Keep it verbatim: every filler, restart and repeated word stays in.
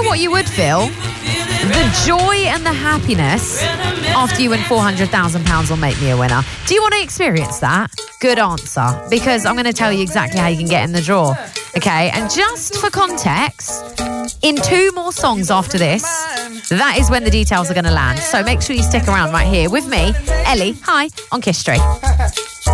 what you would feel? The joy and the happiness after you win four hundred thousand pounds will make me a winner. Do you want to experience that? Good answer, because I'm going to tell you exactly how you can get in the draw. Okay, and just for context, in two more songs after this, that is when the details are going to land. So make sure you stick around right here with me, Ellie, hi, on Kiss Street.